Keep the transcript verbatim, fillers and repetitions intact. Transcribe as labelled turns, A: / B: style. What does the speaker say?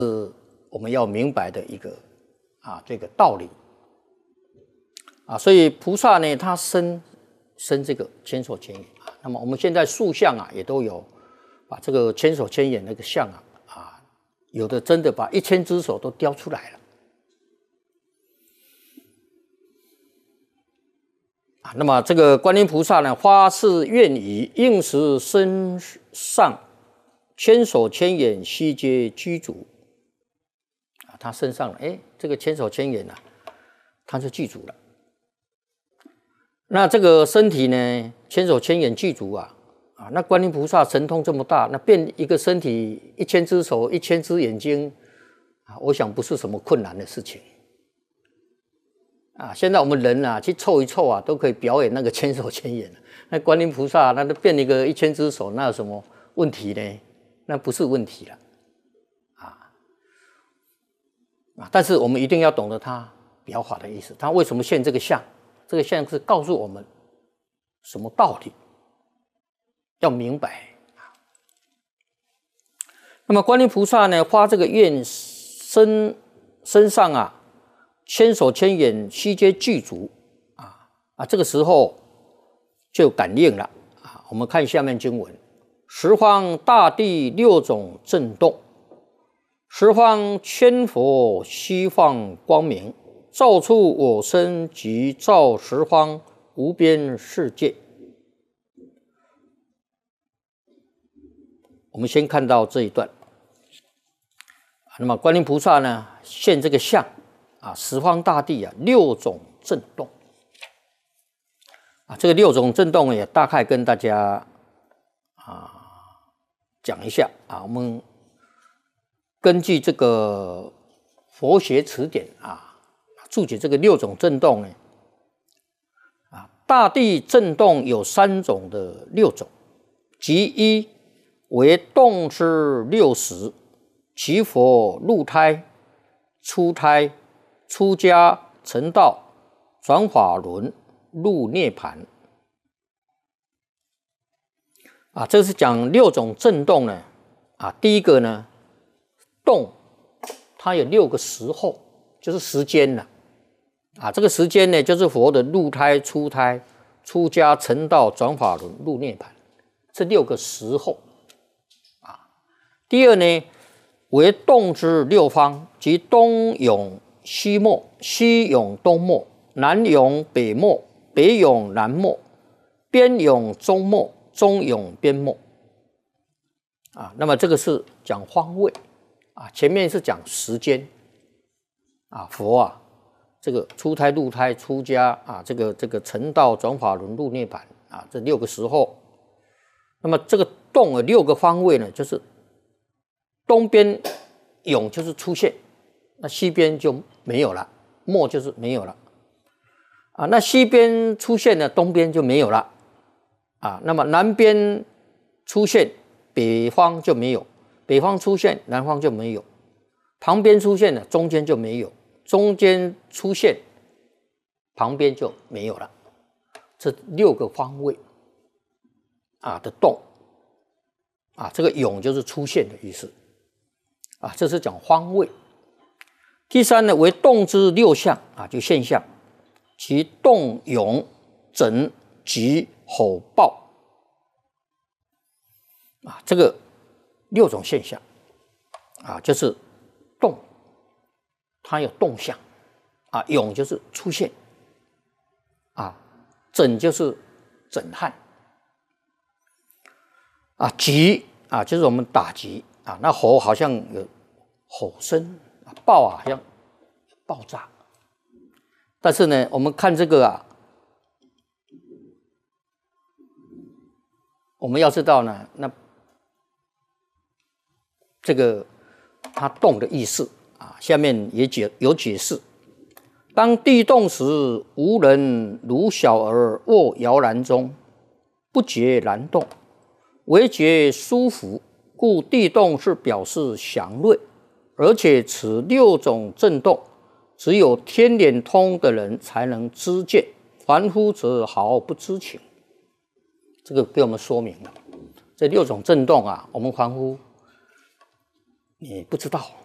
A: 我们要明白的一个啊这个道理啊，所以菩萨呢，他生生这个千手千眼啊。那么我们现在塑像啊，也都有把这个千手千眼那个像啊啊，有的真的把一千只手都雕出来了啊。那么这个观音菩萨呢，发誓愿以应时身上千手千眼悉皆具足。他身上，哎，这个千手千眼啊，他就具足了。那这个身体呢，千手千眼具足啊，啊，那观音菩萨神通这么大，那变一个身体一千只手、一千只眼睛啊，我想不是什么困难的事情啊。现在我们人啊，去凑一凑啊，都可以表演那个千手千眼。那观音菩萨，那都变一个一千只手，那有什么问题呢？那不是问题了。但是我们一定要懂得他表法的意思，他为什么现这个相？这个相是告诉我们什么道理？要明白。那么观音菩萨呢，发这个愿身身上啊，千手千眼悉皆具足啊啊，这个时候就感应了啊。我们看下面经文：十方大地六种震动。十方千佛悉放光明，照出我身及照十方无边世界。我们先看到这一段。那么观音菩萨呢，现这个相啊，十方大地啊，六种震动啊，这个六种震动也大概跟大家啊讲一下啊，我们。根据这个佛学词典啊，注解这个六种震动呢，啊，大地震动有三种的六种，即一为动之六识，其佛入胎、出胎、出家、成道、转法轮、入涅盘。啊，这是讲六种震动呢，啊，第一个呢。动，它有六个时候，就是时间了啊。这个时间呢，就是佛的入胎、出胎、出家、成道、转法轮、入涅盘，这六个时候啊。第二呢，为动之六方，即东涌西没，西涌东没，南涌北没，北涌南没，边涌中没，中涌边没啊。那么这个是讲方位。啊，前面是讲时间，啊，佛啊，这个出胎、入胎、出家啊，这个这个成道、转法轮、入涅盘啊，这六个时候。那么这个动的六个方位呢，就是东边涌就是出现，那西边就没有了，没就是没有了啊。那西边出现了，东边就没有了啊。那么南边出现，北方就没有。北方出现，南方就没有；旁边出现了，中间就没有；中间出现，旁边就没有了。这六个方位啊的动啊，这个涌就是出现的意思啊，这是讲方位。第三呢，为动之六相啊，就现象，其动、涌、整、急、吼、爆啊，这个。六种现象啊，就是动，它有动向啊，涌就是出现啊，整就是整汗啊，急啊就是我们打击啊，那吼好像有吼声，爆啊好像爆炸，但是呢，我们看这个啊，我们要知道呢，那。这个它动的意思啊，下面也解有解释。当地动时，无人如小儿卧摇篮中，不觉然动，唯觉舒服，故地动是表示祥瑞。而且此六种震动，只有天眼通的人才能知见，凡夫则毫不知情。这个给我们说明了，这六种震动啊，我们凡夫。你不知道